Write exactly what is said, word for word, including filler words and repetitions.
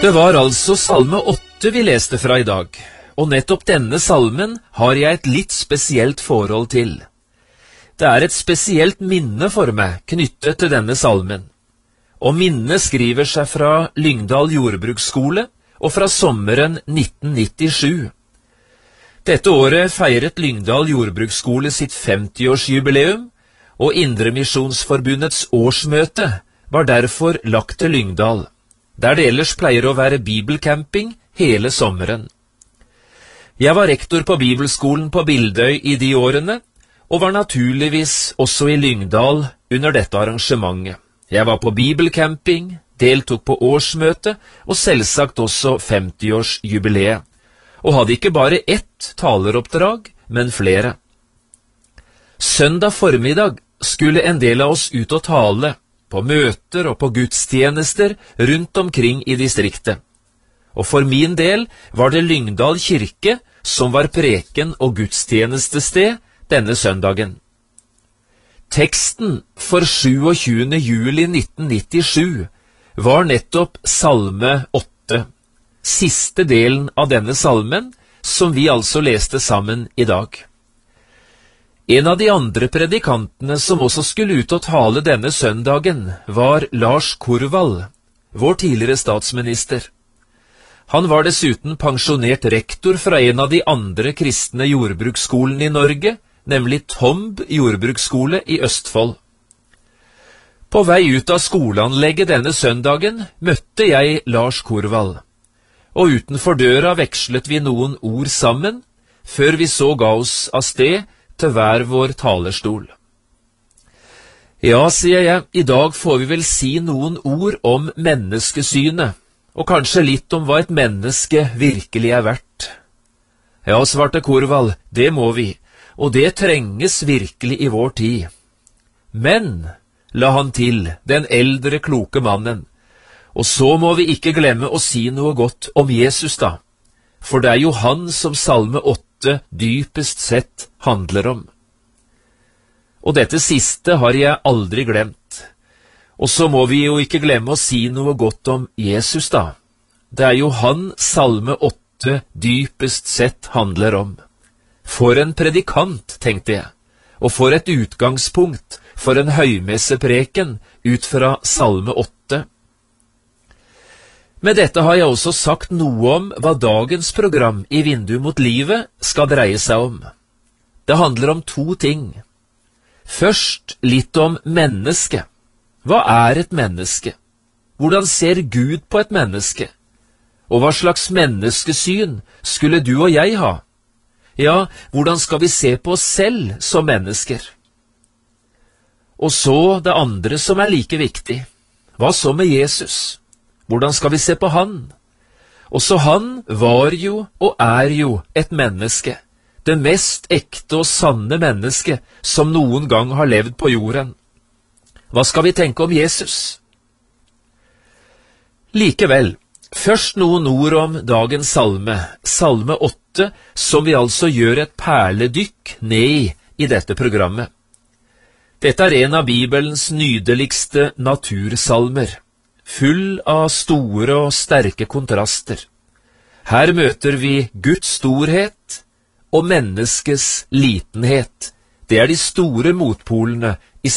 Det var altså salme åtte vi leste fra i dag, og nettopp denne salmen har jeg et litt spesielt forhold til. Det er et spesielt minne for meg knyttet til denne salmen, og minnet skriver seg fra Lyngdal jordbruksskole og fra sommeren nitten nittisju. Dette året feiret Lyngdal jordbruksskole sitt femtiårsjubileum, og Indremisjonsforbundets årsmøte var derfor lagt til Lyngdal, der det ellers pleier å være bibelcamping hele sommeren. Jeg var rektor på bibelskolen på Bildøy i de årene, og var naturligvis også i Lyngdal under dette arrangementet. Jeg var på bibelcamping, deltok på årsmøte og selvsagt også femtiårsjubileet, og hadde ikke bare ett taleroppdrag, men flere. Søndag formiddag skulle en del av oss ut og tale, på møter og på gudstjenester rundt omkring i distriktet. Og for min del var det Lyngdal kirke som var preken og gudstjenestested denne søndagen. Teksten for tjuesyvende juli nitten nittisju var nettopp salme åtte, siste delen av denne salmen, som vi altså leste sammen i dag. En av de andre predikantene som også skulle ut og tale denne søndagen, var Lars Korvald, vår tidligere statsminister. Han var dessuten pensjonert rektor fra en av de andre kristne jordbruksskolene i Norge, nemlig Tomb jordbruksskole i Østfold. På vei ut av skoleanlegget denne søndagen møtte jeg Lars Korvald, og utenfor døra vekslet vi noen ord sammen, før vi så ga oss av sted til hver vår talerstol. Ja, sier jeg, i dag får vi vel si noen ord om menneskesynet, og kanskje litt om hva et menneske virkelig er verdt. Ja, svarte Korvald, det må vi, og det trenges virkelig i vår tid. Men, la han til, den eldre kloke mannen, og så må vi ikke glemme å si noe godt om Jesus da, for det er jo han som salme åtte dypest sett handler om. Og dette siste har jeg aldri glemt. Og så må vi jo ikke glemme å si noe godt om Jesus da. Det er jo han salme åtte dypest sett handler om. For en predikant, tenkte jeg, og for et utgangspunkt for en høymessepreken ut fra salme åtte. Med dette har jeg også sagt noe om hva dagens program i Vindu mot livet skal dreie seg om. Det handler om to ting. Først litt om mennesket. Hva er et menneske? Hvordan ser Gud på et menneske? Og hva slags menneskesyn skulle du og jeg ha? Ja, hvordan skal vi se på oss selv som mennesker? Og så det andre som er like viktig. Hva så med Jesus? Hvordan skal vi se på han? Også han var jo og er jo et menneske, det mest ekte og sanne menneske som noen gang har levd på jorden. Hva skal vi tenke om Jesus? Likevel, først noen ord om dagens salme, salme åtte, som vi altså gjør et perledykk ned i i dette programmet. Dette er en av Bibelens nydeligste natursalmer, full av store og sterke kontraster. Her møter vi Guds storhet og menneskets litenhet. Det er de store motpolene i